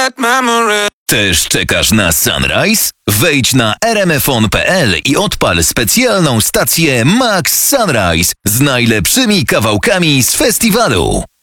bad memory. Też czekasz na Sunrise? Wejdź na rmfon.pl i odpal specjalną stację Max Sunrise z najlepszymi kawałkami z festiwalu.